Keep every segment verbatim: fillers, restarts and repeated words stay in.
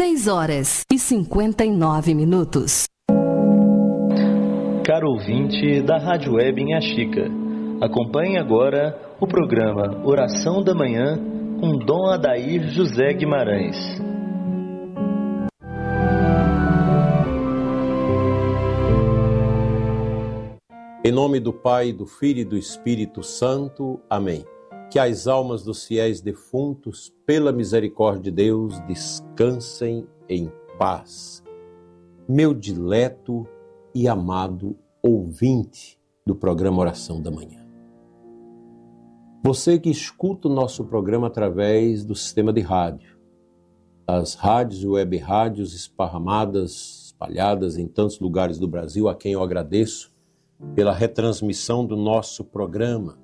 seis horas e cinquenta e nove minutos. Caro ouvinte da Rádio Web Inhaxica, acompanhe agora o programa Oração da Manhã com Dom Adair José Guimarães. Em nome do Pai, do Filho e do Espírito Santo. Amém. Que as almas dos fiéis defuntos, pela misericórdia de Deus, descansem em paz. Meu dileto e amado ouvinte do programa Oração da Manhã. Você que escuta o nosso programa através do sistema de rádio, as rádios e web rádios esparramadas, espalhadas em tantos lugares do Brasil, a quem eu agradeço pela retransmissão do nosso programa.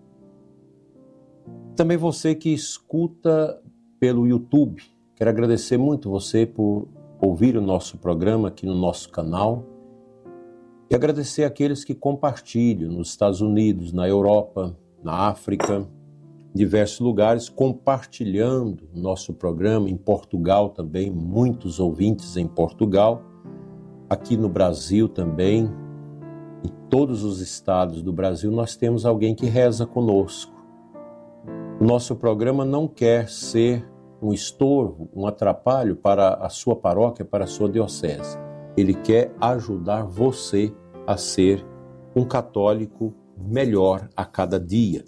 Também você que escuta pelo YouTube, quero agradecer muito você por ouvir o nosso programa aqui no nosso canal e agradecer àqueles que compartilham nos Estados Unidos, na Europa, na África, em diversos lugares, compartilhando o nosso programa, em Portugal também, muitos ouvintes em Portugal, aqui no Brasil também, em todos os estados do Brasil nós temos alguém que reza conosco. O nosso programa não quer ser um estorvo, um atrapalho para a sua paróquia, para a sua diocese. Ele quer ajudar você a ser um católico melhor a cada dia.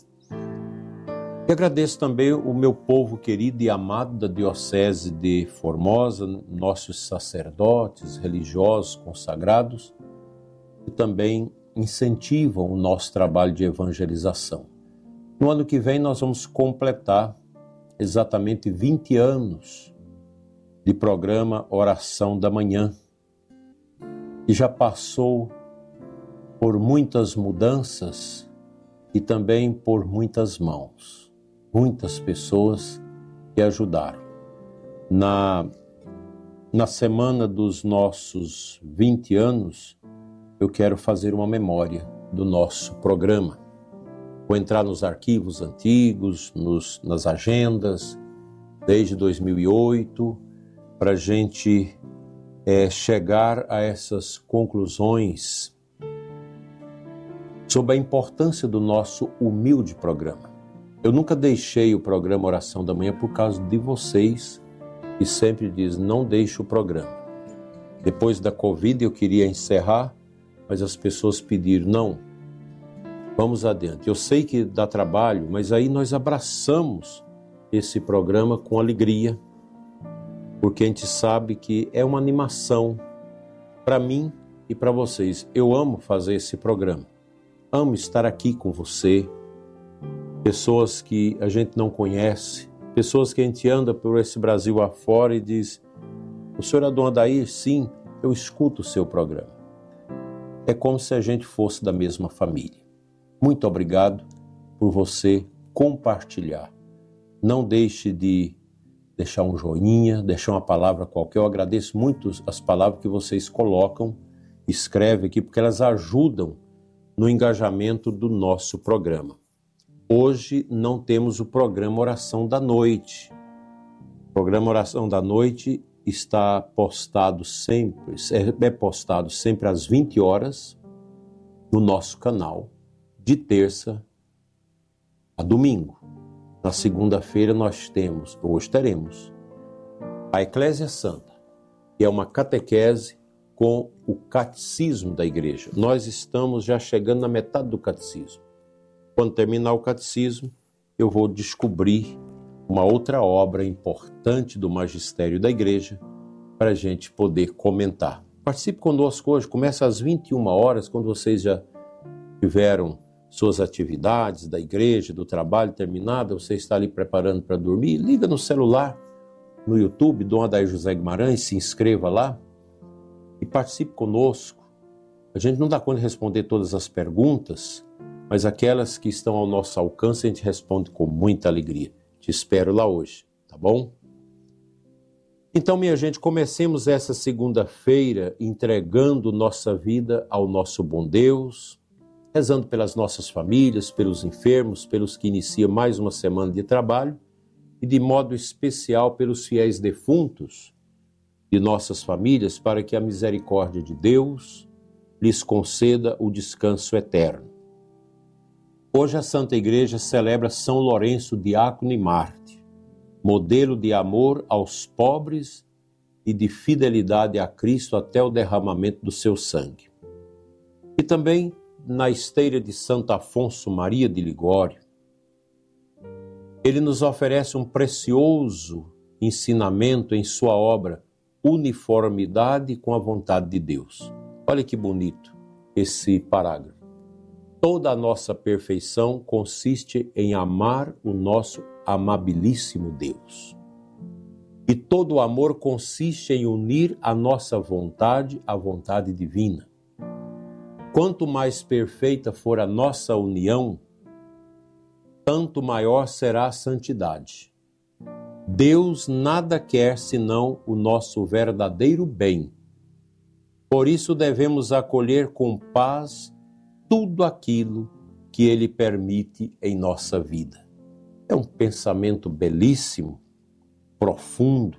E agradeço também o meu povo querido e amado da Diocese de Formosa, nossos sacerdotes, religiosos, consagrados, que também incentivam o nosso trabalho de evangelização. No ano que vem nós vamos completar exatamente vinte anos de programa Oração da Manhã, que já passou por muitas mudanças e também por muitas mãos, muitas pessoas que ajudaram. Na, na semana dos nossos vinte anos, eu quero fazer uma memória do nosso programa. Vou entrar nos arquivos antigos, nos, nas agendas, desde dois mil e oito, para a gente é, chegar a essas conclusões sobre a importância do nosso humilde programa. Eu nunca deixei o programa Oração da Manhã por causa de vocês, que sempre diz, não deixe o programa. Depois da Covid eu queria encerrar, mas as pessoas pediram, não, vamos adiante. Eu sei que dá trabalho, mas aí nós abraçamos esse programa com alegria, porque a gente sabe que é uma animação para mim e para vocês. Eu amo fazer esse programa, amo estar aqui com você, pessoas que a gente não conhece, pessoas que a gente anda por esse Brasil afora e diz, o senhor é Dom Adair? Sim, eu escuto o seu programa. É como se a gente fosse da mesma família. Muito obrigado por você compartilhar. Não deixe de deixar um joinha, deixar uma palavra qualquer. Eu agradeço muito as palavras que vocês colocam, escrevem aqui, porque elas ajudam no engajamento do nosso programa. Hoje não temos o programa Oração da Noite. O programa Oração da Noite está postado sempre, é postado sempre às vinte horas no nosso canal, de terça a domingo. Na segunda-feira nós temos, hoje teremos, a Eclésia Santa, que é uma catequese com o catecismo da igreja. Nós estamos já chegando na metade do catecismo. Quando terminar o catecismo, eu vou descobrir uma outra obra importante do magistério da igreja para a gente poder comentar. Participe conosco hoje, começa às vinte e uma horas, quando vocês já tiveram suas atividades da igreja, do trabalho terminada, você está ali preparando para dormir, liga no celular, no YouTube, Dom Adair José Guimarães, se inscreva lá e participe conosco. A gente não dá conta de responder todas as perguntas, mas aquelas que estão ao nosso alcance a gente responde com muita alegria. Te espero lá hoje, tá bom? Então, minha gente, comecemos essa segunda-feira entregando nossa vida ao nosso bom Deus, rezando pelas nossas famílias, pelos enfermos, pelos que iniciam mais uma semana de trabalho e, de modo especial, pelos fiéis defuntos, de nossas famílias, para que a misericórdia de Deus lhes conceda o descanso eterno. Hoje a Santa Igreja celebra São Lourenço, diácono e mártir, modelo de amor aos pobres e de fidelidade a Cristo até o derramamento do seu sangue. E também na esteira de Santo Afonso Maria de Ligório, ele nos oferece um precioso ensinamento em sua obra Uniformidade com a Vontade de Deus. Olha que bonito esse parágrafo. Toda a nossa perfeição consiste em amar o nosso amabilíssimo Deus. E todo o amor consiste em unir a nossa vontade à vontade divina. Quanto mais perfeita for a nossa união, tanto maior será a santidade. Deus nada quer senão o nosso verdadeiro bem. Por isso devemos acolher com paz tudo aquilo que Ele permite em nossa vida. É um pensamento belíssimo, profundo.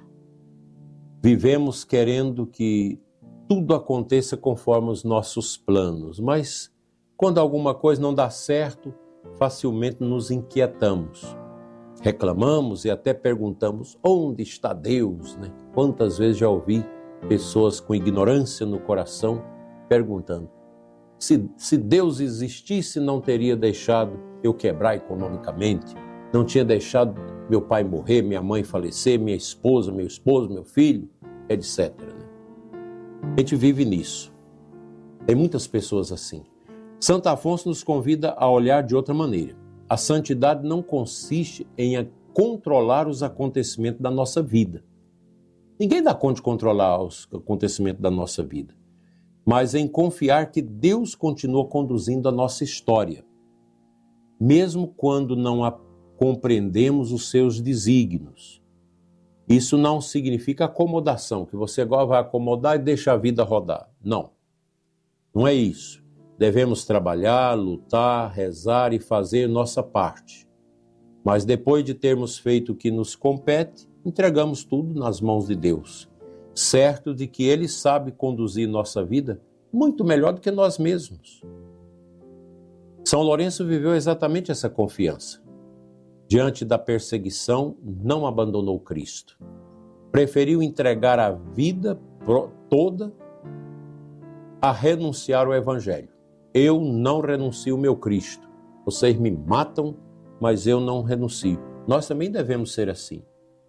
Vivemos querendo que tudo aconteça conforme os nossos planos, mas quando alguma coisa não dá certo, facilmente nos inquietamos. Reclamamos e até perguntamos, onde está Deus? Né? Quantas vezes já ouvi pessoas com ignorância no coração perguntando, se, se Deus existisse, não teria deixado eu quebrar economicamente, não tinha deixado meu pai morrer, minha mãe falecer, minha esposa, meu esposo, meu filho, etcétera. Né? A gente vive nisso. Tem muitas pessoas assim. Santo Afonso nos convida a olhar de outra maneira. A santidade não consiste em controlar os acontecimentos da nossa vida. Ninguém dá conta de controlar os acontecimentos da nossa vida, mas em confiar que Deus continua conduzindo a nossa história, mesmo quando não a compreendemos os seus desígnios. Isso não significa acomodação, que você agora vai acomodar e deixa a vida rodar. Não, não é isso. Devemos trabalhar, lutar, rezar e fazer nossa parte. Mas depois de termos feito o que nos compete, entregamos tudo nas mãos de Deus, certo de que Ele sabe conduzir nossa vida muito melhor do que nós mesmos. São Lourenço viveu exatamente essa confiança. Diante da perseguição, não abandonou Cristo. Preferiu entregar a vida toda a renunciar ao Evangelho. Eu não renuncio ao meu Cristo. Vocês me matam, mas eu não renuncio. Nós também devemos ser assim.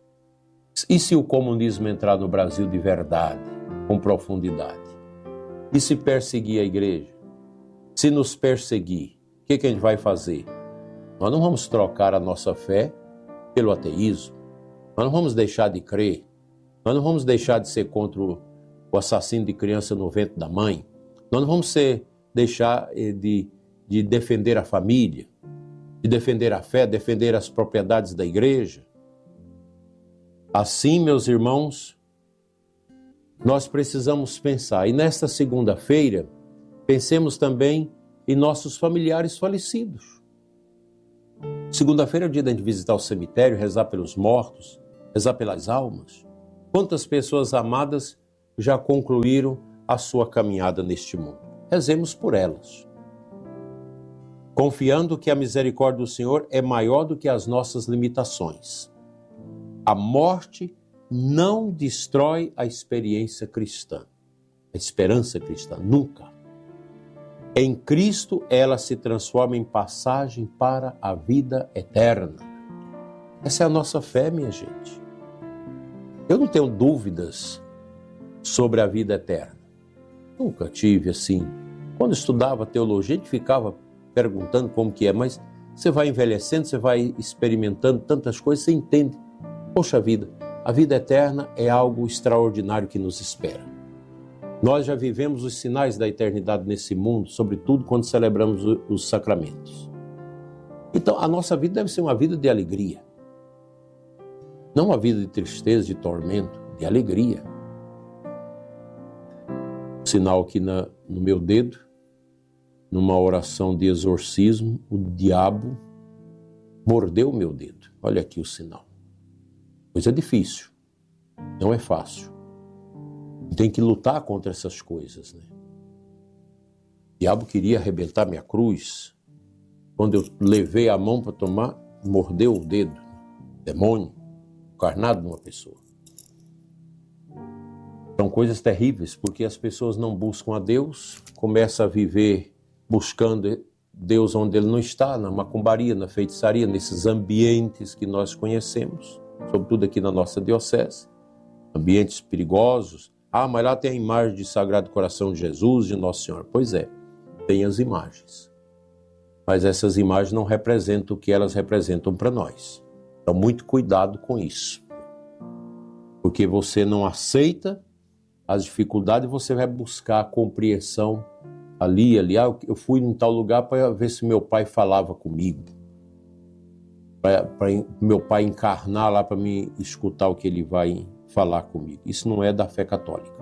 E se o comunismo entrar no Brasil de verdade, com profundidade? E se perseguir a igreja? Se nos perseguir, o que, que a gente vai fazer? Nós não vamos trocar a nossa fé pelo ateísmo. Nós não vamos deixar de crer. Nós não vamos deixar de ser contra o assassino de criança no ventre da mãe. Nós não vamos ser deixar de, de defender a família, de defender a fé, defender as propriedades da igreja. Assim, meus irmãos, nós precisamos pensar. E nesta segunda-feira, pensemos também em nossos familiares falecidos. Segunda-feira é o dia da gente visitar o cemitério, rezar pelos mortos, rezar pelas almas. Quantas pessoas amadas já concluíram a sua caminhada neste mundo? Rezemos por elas, confiando que a misericórdia do Senhor é maior do que as nossas limitações. A morte não destrói a experiência cristã, a esperança cristã, nunca. Em Cristo ela se transforma em passagem para a vida eterna. Essa é a nossa fé, minha gente. Eu não tenho dúvidas sobre a vida eterna. Nunca tive assim. Quando estudava teologia, a gente ficava perguntando como que é, mas você vai envelhecendo, você vai experimentando tantas coisas, você entende. Poxa vida, a vida eterna é algo extraordinário que nos espera. Nós já vivemos os sinais da eternidade nesse mundo, sobretudo quando celebramos os sacramentos. Então, a nossa vida deve ser uma vida de alegria. Não uma vida de tristeza, de tormento, de alegria. Sinal aqui na, no meu dedo, numa oração de exorcismo, o diabo mordeu o meu dedo. Olha aqui o sinal. Coisa difícil, não é fácil. Tem que lutar contra essas coisas, né? O diabo queria arrebentar minha cruz. Quando eu levei a mão para tomar, mordeu o dedo. Demônio, encarnado numa pessoa. São coisas terríveis, porque as pessoas não buscam a Deus, começam a viver buscando Deus onde Ele não está, na macumbaria, na feitiçaria, nesses ambientes que nós conhecemos, sobretudo aqui na nossa diocese, ambientes perigosos. Ah, mas lá tem a imagem de Sagrado Coração de Jesus, de Nossa Senhora. Pois é, tem as imagens. Mas essas imagens não representam o que elas representam para nós. Então, muito cuidado com isso. Porque você não aceita as dificuldades, você vai buscar a compreensão ali, ali. Ah, eu fui em tal lugar para ver se meu pai falava comigo. Para meu pai encarnar lá para me escutar o que ele vai falar comigo. Isso não é da fé católica.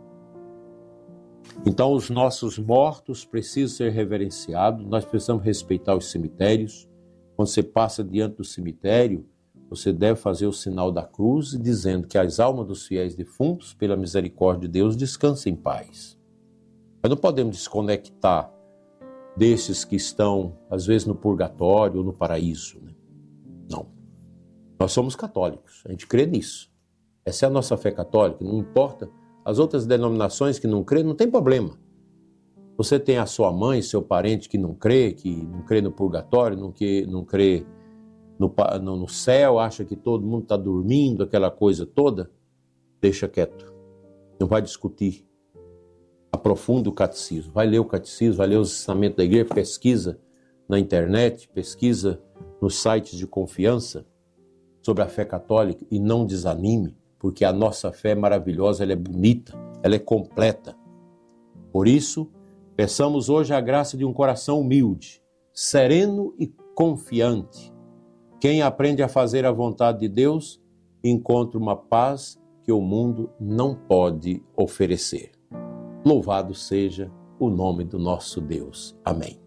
Então, os nossos mortos precisam ser reverenciados, nós precisamos respeitar os cemitérios. Quando você passa diante do cemitério, você deve fazer o sinal da cruz, dizendo que as almas dos fiéis defuntos, pela misericórdia de Deus, descansem em paz. Mas não podemos desconectar desses que estão, às vezes, no purgatório ou no paraíso, né? Não. Nós somos católicos, a gente crê nisso. Essa é a nossa fé católica, não importa. As outras denominações que não crê, não tem problema. Você tem a sua mãe, seu parente que não crê, que não crê no purgatório, não, que, não crê no, no, no céu, acha que todo mundo está dormindo, aquela coisa toda, deixa quieto. Não vai discutir. Aprofunda o catecismo. Vai ler o catecismo, vai ler os ensinamentos da igreja, pesquisa na internet, pesquisa nos sites de confiança sobre a fé católica e não desanime. Porque a nossa fé é maravilhosa, ela é bonita, ela é completa. Por isso, peçamos hoje a graça de um coração humilde, sereno e confiante. Quem aprende a fazer a vontade de Deus, encontra uma paz que o mundo não pode oferecer. Louvado seja o nome do nosso Deus. Amém.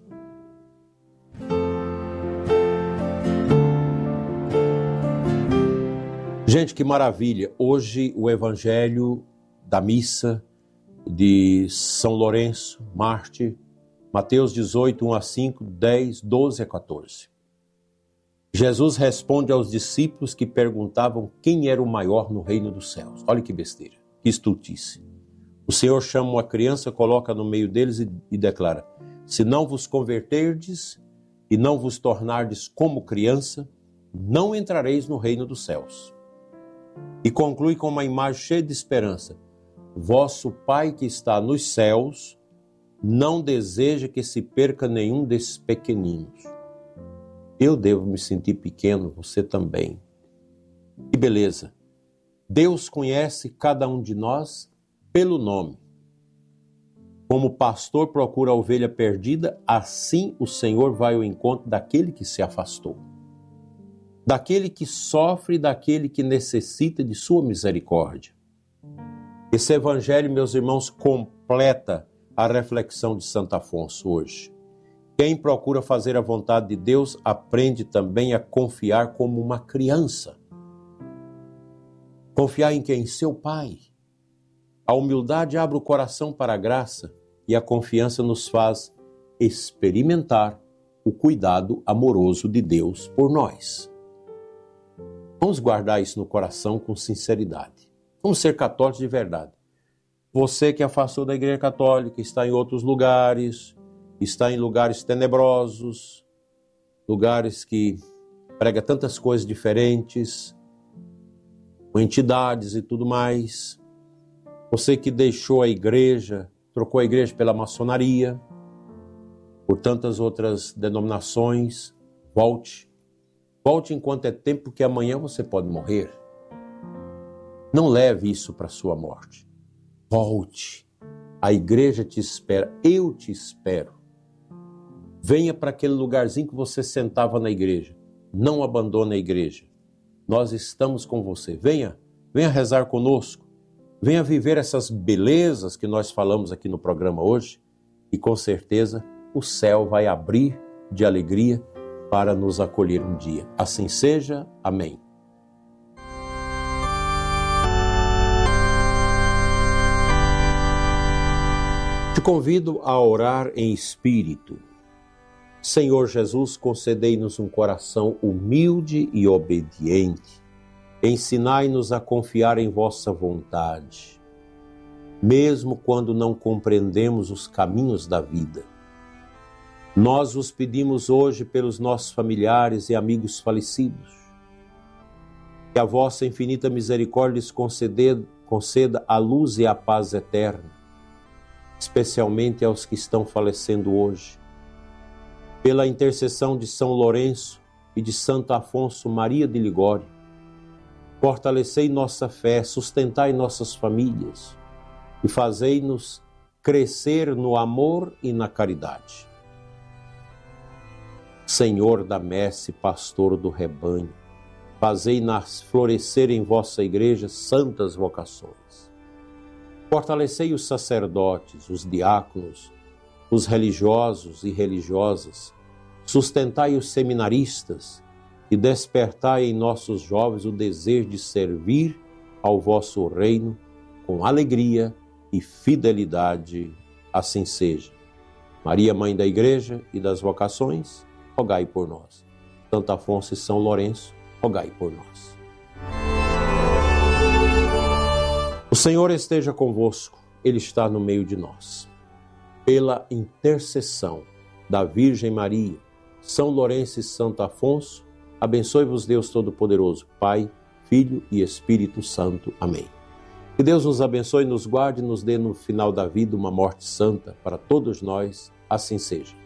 Gente, que maravilha! Hoje o Evangelho da missa de São Lourenço, Mártir, Mateus dezoito, um a cinco, dez, doze a quatorze. Jesus responde aos discípulos que perguntavam quem era o maior no reino dos céus. Olha que besteira, que estultice. O Senhor chama uma criança, coloca no meio deles e, e declara: se não vos converterdes e não vos tornardes como criança, não entrareis no reino dos céus. E conclui com uma imagem cheia de esperança: vosso Pai que está nos céus não deseja que se perca nenhum desses pequeninos. Eu devo me sentir pequeno, você também. Que beleza! Deus conhece cada um de nós pelo nome. Como o pastor procura a ovelha perdida, assim o Senhor vai ao encontro daquele que se afastou. Daquele que sofre, daquele que necessita de sua misericórdia. Esse evangelho, meus irmãos, completa a reflexão de Santo Afonso hoje. Quem procura fazer a vontade de Deus aprende também a confiar como uma criança. Confiar em quem? Seu Pai. A humildade abre o coração para a graça e a confiança nos faz experimentar o cuidado amoroso de Deus por nós. Vamos guardar isso no coração com sinceridade. Vamos ser católicos de verdade. Você que afastou da Igreja Católica, está em outros lugares, está em lugares tenebrosos, lugares que prega tantas coisas diferentes, com entidades e tudo mais. Você que deixou a igreja, trocou a igreja pela maçonaria, por tantas outras denominações, volte. Volte enquanto é tempo, porque amanhã você pode morrer. Não leve isso para a sua morte. Volte. A igreja te espera. Eu te espero. Venha para aquele lugarzinho que você sentava na igreja. Não abandone a igreja. Nós estamos com você. Venha, venha rezar conosco. Venha viver essas belezas que nós falamos aqui no programa hoje. E com certeza o céu vai abrir de alegria para nos acolher um dia. Assim seja. Amém. convido a orar em espírito. Senhor Jesus, concedei-nos um coração humilde e obediente. Ensinai-nos a confiar em vossa vontade, mesmo quando não compreendemos os caminhos da vida. Nós vos pedimos hoje pelos nossos familiares e amigos falecidos, que a vossa infinita misericórdia lhes conceda, conceda a luz e a paz eterna, especialmente aos que estão falecendo hoje. Pela intercessão de São Lourenço e de Santo Afonso Maria de Ligório, fortalecei nossa fé, sustentai nossas famílias e fazei-nos crescer no amor e na caridade. Senhor da messe, pastor do rebanho, fazei-nas florescer em vossa igreja santas vocações. Fortalecei os sacerdotes, os diáconos, os religiosos e religiosas, sustentai os seminaristas e despertai em nossos jovens o desejo de servir ao vosso reino com alegria e fidelidade. Assim seja. Maria, Mãe da Igreja e das vocações, rogai por nós. Santo Afonso e São Lourenço, rogai por nós. O Senhor esteja convosco, Ele está no meio de nós. Pela intercessão da Virgem Maria, São Lourenço e Santo Afonso, abençoe-vos Deus Todo-Poderoso, Pai, Filho e Espírito Santo. Amém. Que Deus nos abençoe, nos guarde e nos dê no final da vida uma morte santa para todos nós. Assim seja.